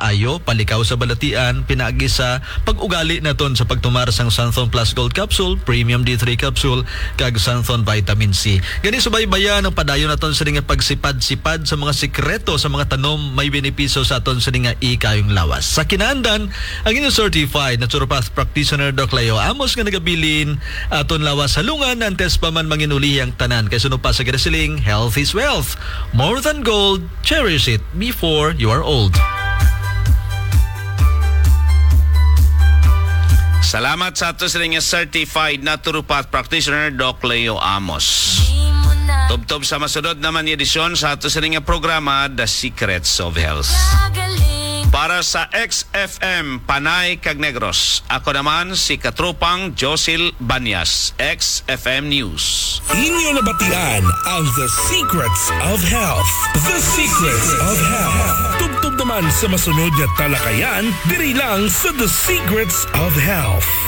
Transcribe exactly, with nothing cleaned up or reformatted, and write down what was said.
maayo, palikaw sa balatian, pinaagi sa pag-ugali naton sa pagtumar sang Santhon Plus Gold Capsule, Premium D three Capsule, kag Santhon Vitamin C. Gani subaybayan ang padayon naton sa nga pagsipad-sipad sa mga sikreto sa mga tanom may benepisyo sa aton sa nga ikayong lawas. Sa kinaandan, ang inyong certified naturopath practitioner Doc Leo Amos nga nagabilin aton lawas halungan antes pa man manginuli ang tanan. Kay suno pa sa Gresiling, health is wealth. More than gold, cherish it before you are old. Salamat sa ato sa nga certified naturopath practitioner Doc Leo Amos. Tubtob sa masunod naman edisyon sa ato sa nga programa The Secrets of Health. Para sa X F M Panay kag Negros, ako naman si Katropang Josil Banyas, X F M News. Inyo nabatian ang The Secrets of Health. The Secrets of Health. Tubtob naman sa masunod na talakayan, diri lang sa The Secrets of Health.